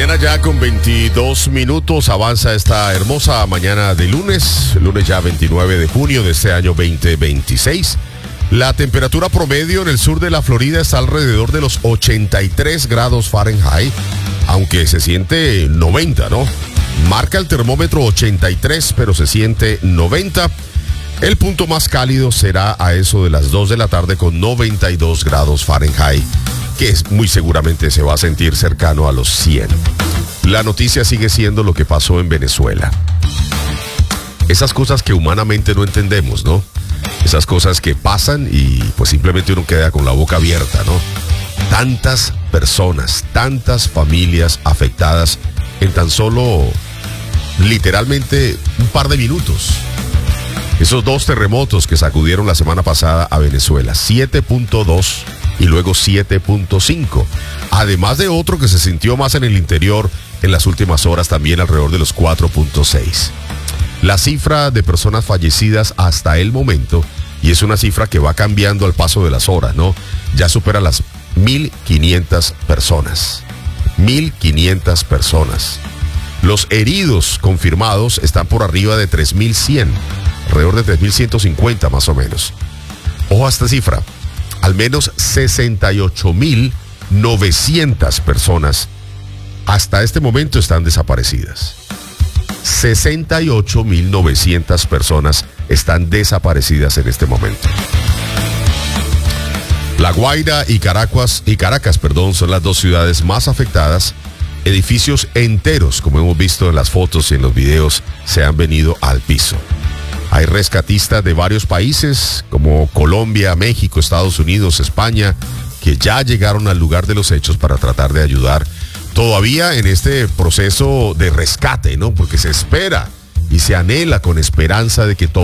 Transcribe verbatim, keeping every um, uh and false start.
Mañana ya con veintidós minutos avanza esta hermosa mañana de lunes, lunes ya veintinueve de junio de este año veinte veintiséis. La temperatura promedio en el sur de la Florida está alrededor de los ochenta y tres grados Fahrenheit, aunque se siente noventa, ¿no? Marca el termómetro ochenta y tres, pero se siente noventa. El punto más cálido será a eso de las dos de la tarde con noventa y dos grados Fahrenheit, que es, muy seguramente se va a sentir cercano a los cien. La noticia sigue siendo lo que pasó en Venezuela. Esas cosas que humanamente no entendemos, ¿no? Esas cosas que pasan y pues simplemente uno queda con la boca abierta, ¿no? Tantas personas, tantas familias afectadas en tan solo, literalmente, un par de minutos. Esos dos terremotos que sacudieron la semana pasada a Venezuela, siete punto dos y luego siete punto cinco. Además de otro que se sintió más en el interior en las últimas horas, también alrededor de los cuatro punto seis. La cifra de personas fallecidas hasta el momento, y es una cifra que va cambiando al paso de las horas, ¿no? Ya supera las mil quinientas personas. mil quinientas personas. Los heridos confirmados están por arriba de tres mil cien. Alrededor de tres mil ciento cincuenta más o menos. Ojo a esta cifra. Al menos sesenta y ocho mil novecientas personas hasta este momento están desaparecidas. sesenta y ocho mil novecientas personas están desaparecidas en este momento. La Guaira y Caracas, y Caracas, perdón, son las dos ciudades más afectadas. Edificios enteros, como hemos visto en las fotos y en los videos, se han venido al piso. Hay rescatistas de varios países como Colombia, México, Estados Unidos, España, que ya llegaron al lugar de los hechos para tratar de ayudar. Todavía en este proceso de rescate, ¿no? Porque se espera y se anhela con esperanza de que todo